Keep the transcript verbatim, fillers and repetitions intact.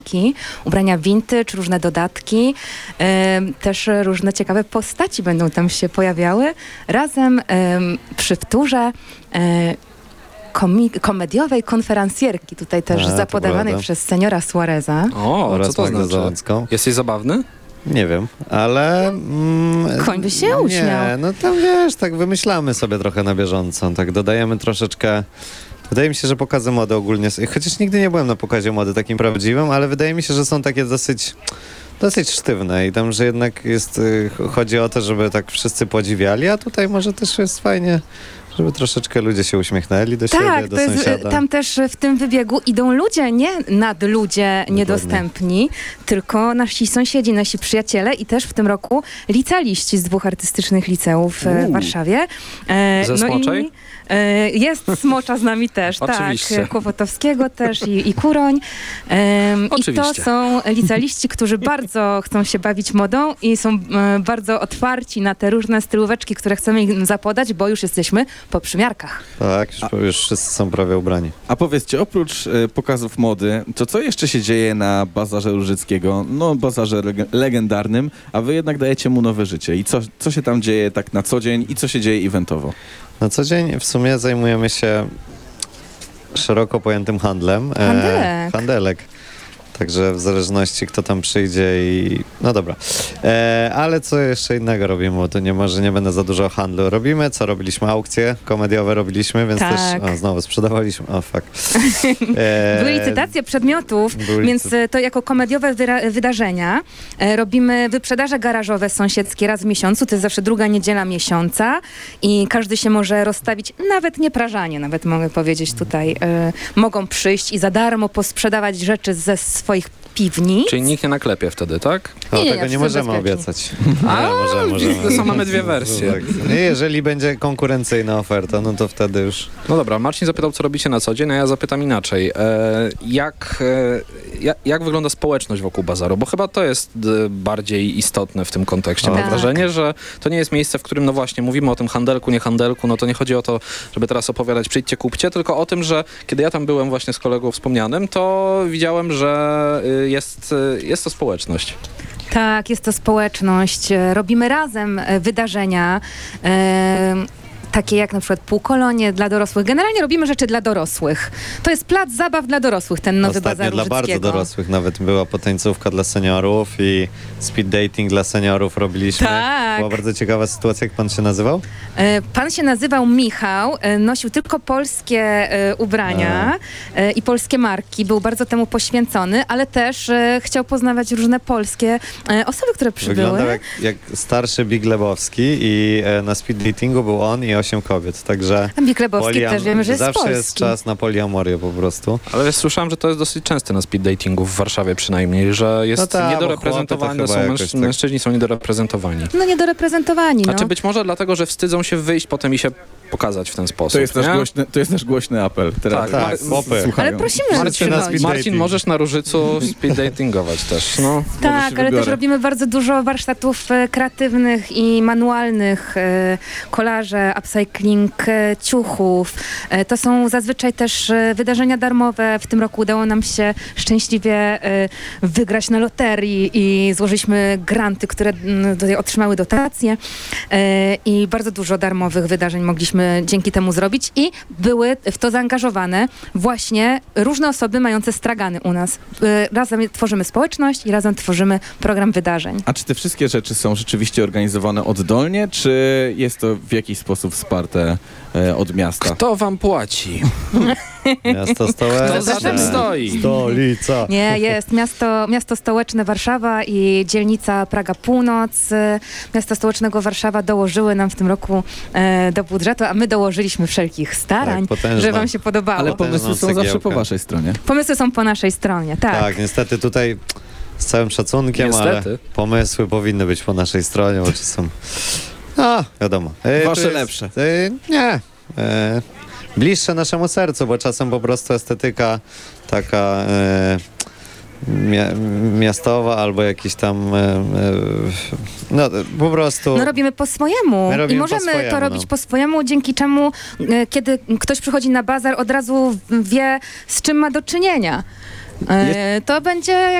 ubrania vintage, różne dodatki, e, też różne ciekawe postaci będą tam się pojawiały. Razem e, przy wtórze e, komi- komediowej konferencjerki, tutaj też A, zapodawanej przez seniora Suareza. O, oraz co to Magdę znaczy? Załęcką. Jesteś zabawny? Nie wiem, ale... Mm, Koń by się no uśmiał. Nie, no tam wiesz, tak wymyślamy sobie trochę na bieżąco, tak dodajemy troszeczkę... Wydaje mi się, że pokazy mody ogólnie... Chociaż nigdy nie byłem na pokazie mody takim prawdziwym, ale wydaje mi się, że są takie dosyć... dosyć sztywne i tam, że jednak jest... y, Chodzi o to, żeby tak wszyscy podziwiali, a tutaj może też jest fajnie... Żeby troszeczkę ludzie się uśmiechnęli do siebie, Tak, do to jest, sąsiada. tam też w tym wybiegu idą ludzie, nie nadludzie niedostępni, tylko nasi sąsiedzi, nasi przyjaciele i też w tym roku licealiści z dwóch artystycznych liceów e, w Uuu. Warszawie. E, Ze Smoczej? i e, jest Smocza z nami też, Oczywiście. tak, Kłopotowskiego też i, i Kuroń. E, I to Oczywiście. są licealiści, którzy bardzo chcą się bawić modą i są e, bardzo otwarci na te różne stylóweczki, które chcemy im zapodać, bo już jesteśmy po przymiarkach. Tak, już, już wszyscy są prawie ubrani. A powiedzcie, oprócz e, pokazów mody, to co jeszcze się dzieje na Bazarze Różyckiego? No, bazarze leg- legendarnym, a wy jednak dajecie mu nowe życie. I co, co się tam dzieje tak na co dzień i co się dzieje eventowo? Na co dzień w sumie zajmujemy się szeroko pojętym handlem. E, Handelek. handelek. Także w zależności kto tam przyjdzie i... No dobra. E, ale co jeszcze innego robimy, bo to nie może nie będę za dużo o handlu. Robimy, co robiliśmy? Aukcje komediowe robiliśmy, więc Tak. też... O, znowu sprzedawaliśmy. O, fuck. E, Były licytacje przedmiotów, były więc licy- e, to jako komediowe wyra- wydarzenia e, robimy wyprzedaże garażowe sąsiedzkie raz w miesiącu, to jest zawsze druga niedziela miesiąca i każdy się może rozstawić, nawet nie prażanie, nawet mogę powiedzieć tutaj, e, mogą przyjść i za darmo posprzedawać rzeczy ze swoich piwnic. Czyli nikt nie naklepie wtedy, tak? O, Nie, nie, tego nie wszystko możemy bezpiecznie. obiecać. A, Nie, możemy, możemy. to są mamy dwie wersje. Tak. Nie, jeżeli będzie konkurencyjna oferta, no to wtedy już... No dobra, Marcin zapytał, co robicie na co dzień, a ja zapytam inaczej. E, jak, e, jak, jak wygląda społeczność wokół bazaru? Bo chyba to jest e, bardziej istotne w tym kontekście. Mam Tak. wrażenie, że to nie jest miejsce, w którym, no właśnie, mówimy o tym handelku, nie handelku, no to nie chodzi o to, żeby teraz opowiadać przyjdźcie, kupcie, tylko o tym, że kiedy ja tam byłem właśnie z kolegą wspomnianym, to widziałem, że y, jest, y, jest to społeczność. Tak, jest to społeczność. E, Robimy razem e, wydarzenia, e, takie jak na przykład półkolonie dla dorosłych. Generalnie robimy rzeczy dla dorosłych. To jest plac zabaw dla dorosłych, ten nowy Ostatnio bazar dla bardzo Różyckiego. dorosłych nawet była potańcówka dla seniorów i speed dating dla seniorów robiliśmy. Tak. Była bardzo ciekawa sytuacja, jak pan się nazywał? E, Pan się nazywał Michał, e, nosił tylko polskie e, ubrania e, i polskie marki. Był bardzo temu poświęcony, ale też e, chciał poznawać różne polskie e, osoby, które przybyły. Wyglądał jak, jak starszy Big Lebowski i e, na speed datingu był on i osiem kobiet, także... A Big Lebowski poliam- też wiemy, że jest Zawsze polski. jest czas na poliamorię po prostu. Ale wiesz, słyszałem, że to jest dosyć częste na speed datingu w Warszawie przynajmniej, że jest No tak, bo niedoreprezentowany, chłopy to są chyba męż- jakoś tak- mężczyźni są niedoreprezentowani. No niedoreprezentowani, A no. czy być może dlatego, że wstydzą się wyjść potem i się pokazać w ten sposób? To jest nasz nie? głośny, to jest nasz głośny apel. Teraz Tak, tak, s- chłopy. słuchają. Ale prosimy, żeby Marcin, na przychodzić. speed Marcin, dating. możesz na Różycu speed datingować też, no. Tak, się ale też wybiorę. robimy bardzo dużo warsztatów e, kreatywnych i manualnych, e, kolaże, upcycling e, ciuchów. E, to są zazwyczaj też e, wydarzenia darmowe. W tym roku udało nam się szczęśliwie e, wygrać na loterii i złożyliśmy granty, które mm, tutaj otrzymały dotacje e, i bardzo dużo darmowych wydarzeń mogliśmy dzięki temu zrobić i były w to zaangażowane właśnie różne osoby mające stragany u nas. E, razem tworzymy społeczność i razem tworzymy program wydarzeń. A czy te wszystkie rzeczy są rzeczywiście organizowane oddolnie, czy jest to w jakiś sposób wsparte e, od miasta? Kto wam płaci? Miasto stołeczne. Kto za tym stoi? Stolica. Nie, jest miasto, miasto stołeczne Warszawa i dzielnica Praga Północ. E, Miasto stołecznego Warszawa dołożyły nam w tym roku e, do budżetu, a my dołożyliśmy wszelkich starań, Tak, potężną. że wam się podobało. Ale pomysły są Potężną zawsze po cegiełkę. waszej stronie. Pomysły są po naszej stronie, tak. Tak, niestety tutaj z całym szacunkiem, Niestety. ale pomysły powinny być po naszej stronie, bo czy są... A, wiadomo. E, Wasze to jest- lepsze. E, nie. E, bliższe naszemu sercu, bo czasem po prostu estetyka taka e, mia, miastowa albo jakiś tam... E, e, no po prostu... No robimy po swojemu My i robimy po możemy swojemu, to robić no. po swojemu, dzięki czemu e, kiedy ktoś przychodzi na bazar, od razu wie, z czym ma do czynienia. E, to będzie